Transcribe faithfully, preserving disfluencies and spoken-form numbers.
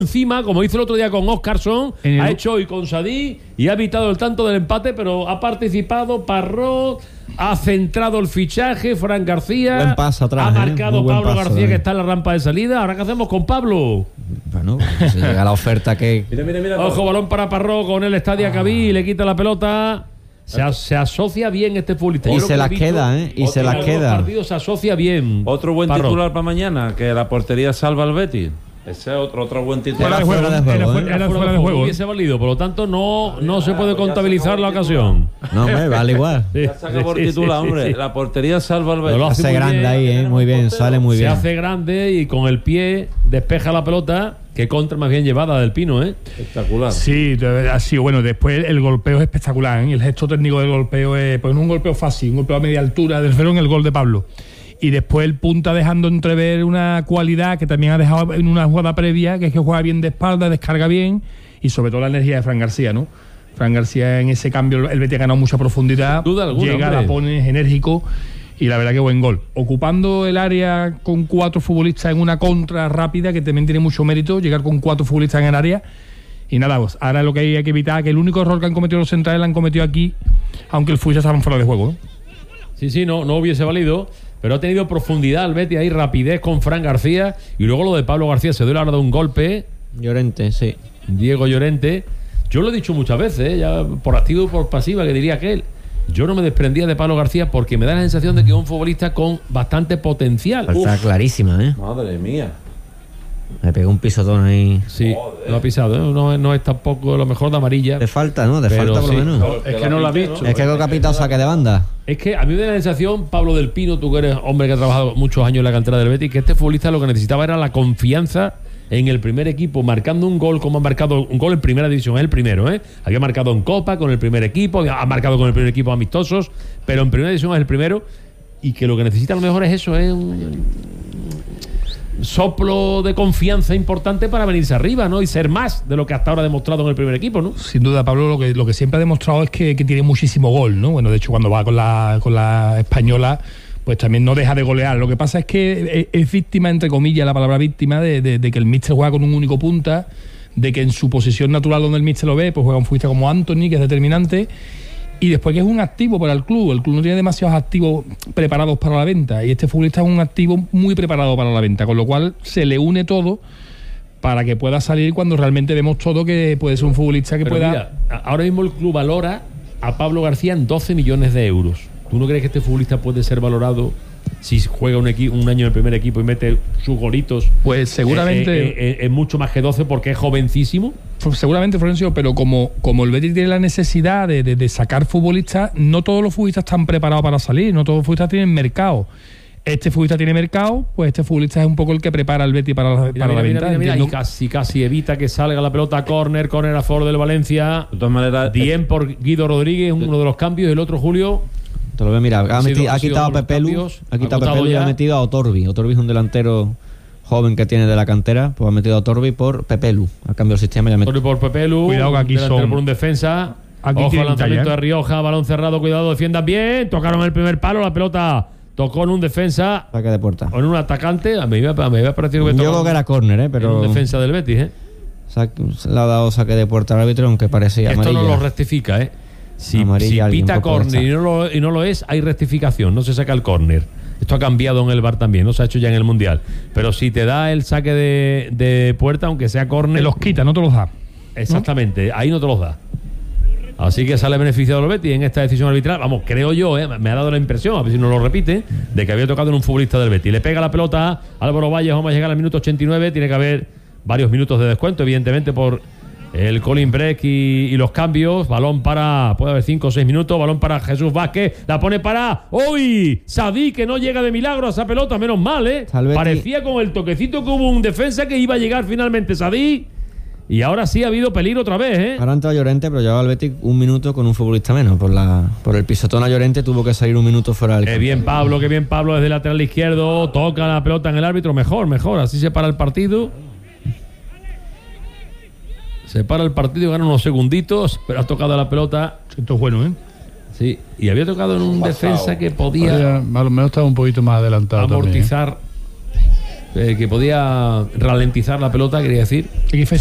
encima, como hizo el otro día con Óscarson, el... ha hecho hoy con Sadí y ha evitado el tanto del empate, pero ha participado Parró, ha centrado el fichaje, Fran García, buen paso atrás, ha marcado ¿eh? Pablo paso, García, eh. que está en la rampa de salida. ¿Ahora qué hacemos con Pablo? Bueno, si llega la oferta que... Mira, mira, mira, ojo, balón para Parró con el Estadio ah. Cabí y le quita la pelota. Se, a, se asocia bien este futbolista. Y se las queda, ¿eh? Y se las queda. Partidos se asocia bien. Otro buen Parró. titular para mañana, que la portería salva al Betis. Ese es otro, otro buen titular. Era fuera de juego. Era fuera, era fuera de juego. Hubiese valido, por lo tanto, no, no se puede contabilizar la ocasión. No, hombre, vale igual. Sí. Ya saca por titular, hombre. Sí, sí. La portería salva al Betis. Lo hace, hace grande bien, ahí, ¿eh? Muy bien, sale muy se bien. Se hace grande y con el pie despeja la pelota. Qué contra más bien llevada del Pino, ¿eh? Espectacular. Sí, ha sido bueno. Después el golpeo es espectacular, ¿eh? El gesto técnico del golpeo es, pues, no un golpeo fácil, un golpeo a media altura, del cero en el gol de Pablo. Y después el punta dejando entrever una cualidad que también ha dejado en una jugada previa, que es que juega bien de espalda, descarga bien, y sobre todo la energía de Fran García, ¿no? Fran García en ese cambio, el Betis ha ganado mucha profundidad, duda alguna, llega, hombre. La pone, es enérgico, y la verdad que buen gol. Ocupando el área con cuatro futbolistas en una contra rápida, que también tiene mucho mérito, llegar con cuatro futbolistas en el área. Y nada, pues ahora lo que hay que evitar, que el único error que han cometido los centrales lo han cometido aquí, aunque el Fuya estaban fuera de juego, ¿no? Sí, sí, no, no hubiese valido. Pero ha tenido profundidad el Betis ahí, rapidez con Fran García. Y luego lo de Pablo García, se dio la hora de un golpe. Llorente, sí. Diego Llorente. Yo lo he dicho muchas veces, ¿eh? Ya por activo y por pasiva, que diría aquel. Yo no me desprendía de Pablo García porque me da la sensación de que es un futbolista con bastante potencial. Está Uf. clarísima, ¿eh? Madre mía. Me pegó un pisotón ahí. Sí, Joder. Lo ha pisado, ¿eh? No, no es tampoco lo mejor de amarilla. De falta, ¿no? De pero falta por sí. lo menos. No, es que no lo ha visto. Es que ha capitado saque de banda. Es que a mí me da la sensación, Pablo del Pino, tú que eres hombre que ha trabajado muchos años en la cantera del Betis, que este futbolista lo que necesitaba era la confianza en el primer equipo, marcando un gol como ha marcado un gol en primera división, es el primero, ¿eh? Había marcado en Copa con el primer equipo, ha marcado con el primer equipo amistosos, pero en primera división es el primero, y que lo que necesita a lo mejor es eso, es un soplo de confianza importante para venirse arriba, ¿no? Y ser más de lo que hasta ahora ha demostrado en el primer equipo, ¿no? Sin duda, Pablo, lo que, lo que siempre ha demostrado es que, que tiene muchísimo gol, ¿no? Bueno, de hecho, cuando va con la, con la española, pues también no deja de golear. Lo que pasa es que es, es víctima, entre comillas, la palabra víctima, de, de, de que el míster juega con un único punta, de que en su posición natural donde el míster lo ve, pues juega un futbolista como Anthony, que es determinante, y después que es un activo para el club. El club no tiene demasiados activos preparados para la venta, y este futbolista es un activo muy preparado para la venta, con lo cual se le une todo para que pueda salir cuando realmente vemos todo que puede ser un futbolista que Pero pueda... Mira, ahora mismo el club valora a Pablo García en doce millones de euros. ¿Tú no crees que este futbolista puede ser valorado si juega un, equi- un año en el primer equipo y mete sus golitos? Pues seguramente... Eh, eh, eh, es mucho más que doce porque es jovencísimo. Seguramente, Florencio, pero como, como el Betis tiene la necesidad de, de, de sacar futbolistas, no todos los futbolistas están preparados para salir, no todos los futbolistas tienen mercado. Este futbolista tiene mercado, pues este futbolista es un poco el que prepara al Betis para la, Mira, para mira, la mira, venta. mira, mira, y casi, casi evita que salga la pelota. Córner, córner a favor del Valencia. De todas maneras, Bien por Guido Rodríguez, uno de los cambios. El otro, Julio. Te lo voy a mirar. Ha, Ha meti- sido- ha ha sido quitado a los Pepelu, cambios, ha quitado ha a Pepelu y ya. ha metido a Otorbi. Otorbi es un delantero joven que tiene de la cantera, pues ha metido a Otorbi por Pepelu. Ha cambiado el sistema y ha metido. Por Pepelu. Cuidado que aquí delantero son- por un defensa. Aquí Ojo tienen al lanzamiento talla, ¿eh? de Rioja. Balón cerrado, cuidado, defiendan bien. Tocaron el primer palo, la pelota tocó en un defensa Saque de puerta. o en un atacante. A mí me, me había parecido que Yo tocó creo que era córner, ¿eh? Pero en un defensa del Betis, ¿eh? saque- le ha dado saque de puerta al árbitro, aunque parecía Esto amarilla. no lo rectifica, ¿eh? Si, Amarilla si alguien pita puede córner y estar. no, lo, y no lo es, hay rectificación, no se saca el córner. Esto ha cambiado en el V A R también, no se ha hecho ya en el Mundial. Pero si te da el saque de, de puerta, aunque sea córner, Te los quita, no te los da. exactamente, ¿no? Ahí no te los da. Así que sale beneficiado el Betis en esta decisión arbitral. Vamos, creo yo, ¿eh? me ha dado la impresión, a ver si no lo repite, de que había tocado en un futbolista del Betis. Le pega la pelota a Álvaro Valles, vamos a llegar al minuto ochenta y nueve. Tiene que haber varios minutos de descuento, evidentemente, por el calling break y, y los cambios. Balón para, puede haber cinco o seis minutos. Balón para Jesús Vázquez. La pone para ¡uy! Sadí, que no llega de milagro a esa pelota, menos mal, ¿eh? Salvetti. Parecía con el toquecito que hubo un defensa que iba a llegar finalmente Sadí. Y ahora sí ha habido peligro otra vez, ¿eh? Ahora ha entrado Llorente, pero llevaba el Betis un minuto con un futbolista menos. Por la por el pisotón a Llorente tuvo que salir un minuto fuera del Qué campo. bien Pablo, qué bien Pablo desde el lateral izquierdo. Toca la pelota en el árbitro. Mejor, mejor. Así se para el partido. Se para el partido, gana unos segunditos, pero ha tocado la pelota. Esto es bueno, ¿eh? Sí, y había tocado en un defensa que podía Podría, a lo mejor estaba un poquito más adelantado amortizar. también, ¿eh? eh, que podía ralentizar la pelota, quería decir. X F